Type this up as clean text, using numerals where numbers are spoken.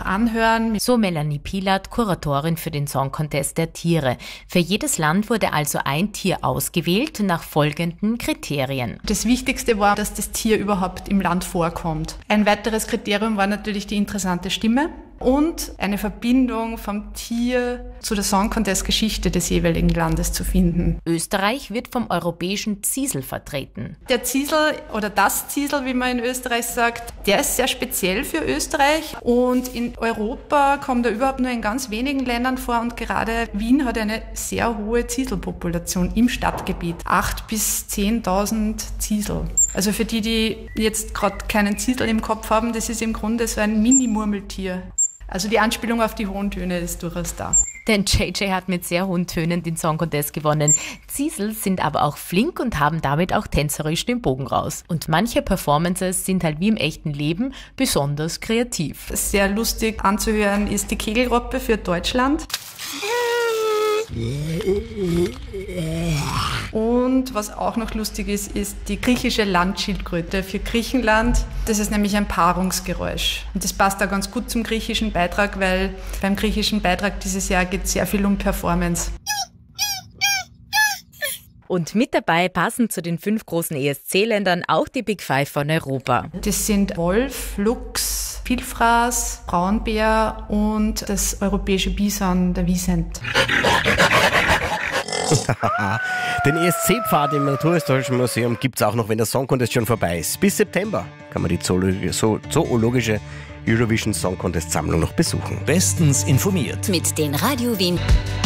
anhören. So Melanie Pilat, Kuratorin für den Song Contest der Tiere. Für jedes Land wurde also ein Tier ausgewählt nach folgenden Kriterien. Das Wichtigste war, dass das Tier überhaupt im Land vorkommt. Ein weiteres Kriterium war natürlich die interessante Stimme und eine Verbindung vom Tier zu der Song Contest Geschichte des jeweiligen Landes zu finden. Österreich wird vom europäischen Ziesel vertreten. Der Ziesel oder das Ziesel, wie man in Österreich sagt, der ist sehr speziell für Österreich und in Europa kommt er überhaupt nur in ganz wenigen Ländern vor und gerade Wien hat eine sehr hohe Zieselpopulation im Stadtgebiet. 8.000 bis 10.000 Ziesel. Also für die jetzt gerade keinen Ziesel im Kopf haben, das ist im Grunde so ein Mini-Murmeltier. Also die Anspielung auf die hohen Töne ist durchaus da. Denn JJ hat mit sehr hohen Tönen den Song Contest gewonnen. Ziesel sind aber auch flink und haben damit auch tänzerisch den Bogen raus. Und manche Performances sind halt wie im echten Leben besonders kreativ. Sehr lustig anzuhören ist die Kegelrobbe für Deutschland. Und was auch noch lustig ist, ist die griechische Landschildkröte für Griechenland. Das ist nämlich ein Paarungsgeräusch. Und das passt da ganz gut zum griechischen Beitrag, weil beim griechischen Beitrag dieses Jahr geht es sehr viel um Performance. Und mit dabei passen zu den 5 großen ESC-Ländern auch die Big Five von Europa. Das sind Wolf, Luchs, Vielfraß, Braunbär und das europäische Bison, der Wiesent. Den ESC-Pfad im Naturhistorischen Museum gibt es auch noch, wenn der Song Contest schon vorbei ist. Bis September kann man die zoologische Eurovision Song Contest Sammlung noch besuchen. Bestens informiert mit den Radio Wien